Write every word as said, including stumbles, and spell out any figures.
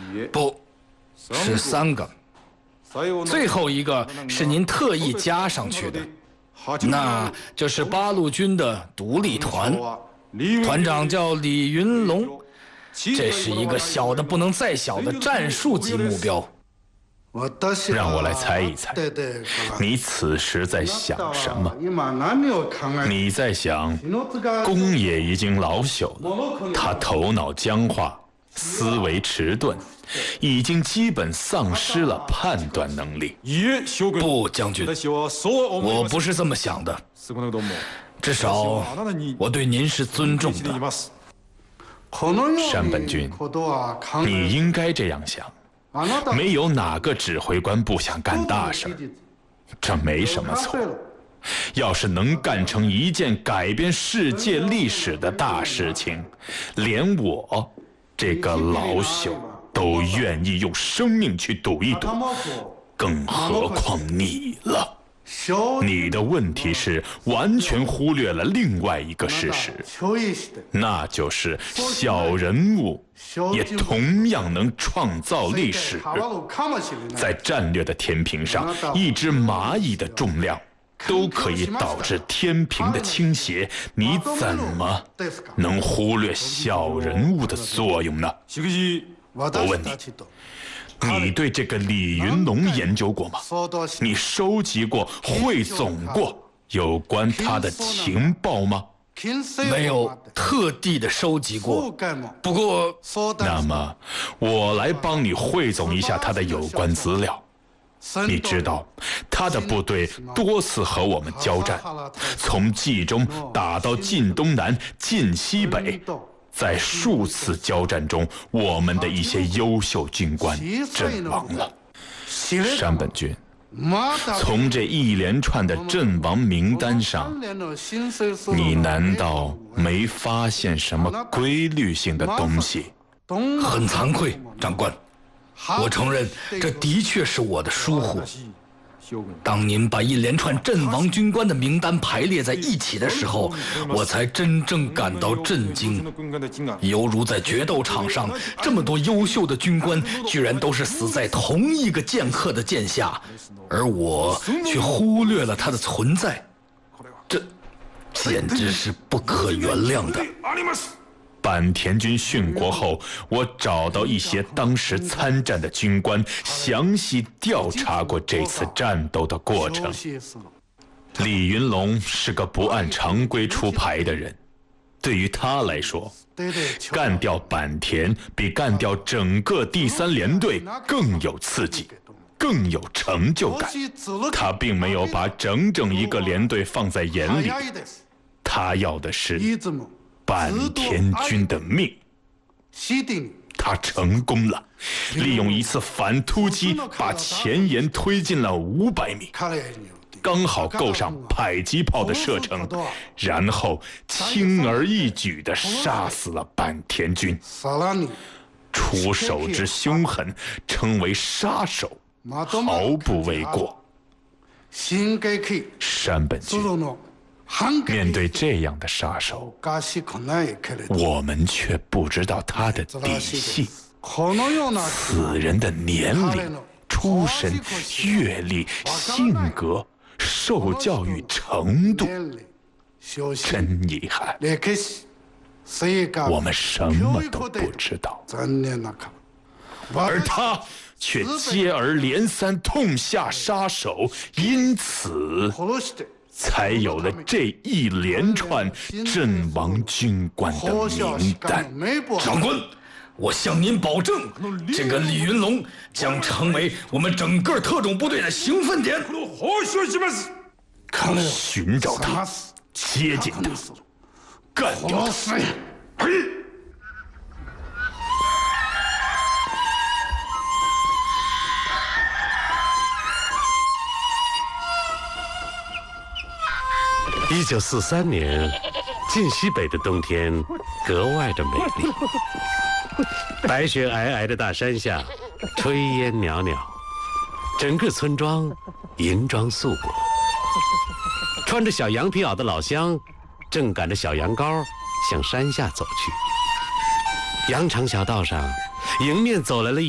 不，是三个。最后一个是您特意加上去的，那就是八路军的独立团，团长叫李云龙。这是一个小的不能再小的战术级目标。 让我来猜一猜，你此时在想什么？你在想，公爷已经老朽了，他头脑僵化，思维迟钝，已经基本丧失了判断能力。 不，将军，我不是这么想的。至少我对您是尊重的。 山本君，你应该这样想。没有哪个指挥官不想干大事，这没什么错。要是能干成一件改变世界历史的大事情，连我这个老朽都愿意用生命去赌一赌，更何况你了。你的问题是完全忽略了另外一个事实，那就是小人物也同样能创造历史。在战略的天平上，一只蚂蚁的重量都可以导致天平的倾斜，你怎么能忽略小人物的作用呢？我问你，你对这个李云龙研究过吗？你收集过、汇总过有关他的情报吗？ 没有特地的收集过，不过， 那么我来帮你汇总一下他的有关资料。你知道，他的部队多次和我们交战，从冀中打到晋东南、晋西北。在数次交战中，我们的一些优秀军官阵亡了。山本君，从这一连串的阵亡名单上，你难道没发现什么规律性的东西？ 很惭愧，长官，我承认这的确是我的疏忽。当您把一连串阵亡军官的名单排列在一起的时候，我才真正感到震惊，犹如在决斗场上，这么多优秀的军官居然都是死在同一个剑客的剑下，而我却忽略了他的存在，这简直是不可原谅的。 坂田军殉国后，我找到一些当时参战的军官，详细调查过这次战斗的过程。李云龙是个不按常规出牌的人，对于他来说，干掉坂田比干掉整个第三联队更有刺激，更有成就感。他并没有把整整一个联队放在眼里，他要的是坂田军的命。他成功了，利用一次反突击把前沿推进了五百米，刚好够上迫击炮的射程，然后轻而易举地杀死了坂田军。出手之凶狠，称为杀手，毫不为过。山本君，面对这样的杀手，我们却不知道他的底细。此人的年龄、出身、阅历、性格、受教育程度，真遗憾，我们什么都不知道。而他却接二连三痛下杀手，因此才有了这一连串阵亡军官的名单。 长官，我向您保证，这个李云龙将成为我们整个特种部队的兴奋点。 寻找他，接近他，干掉他。 一九四三年，晋西北的冬天格外的美丽。白雪皑皑的大山下，炊烟袅袅，整个村庄银装素裹。穿着小羊皮袄的老乡，正赶着小羊羔向山下走去。羊肠小道上，迎面走来了一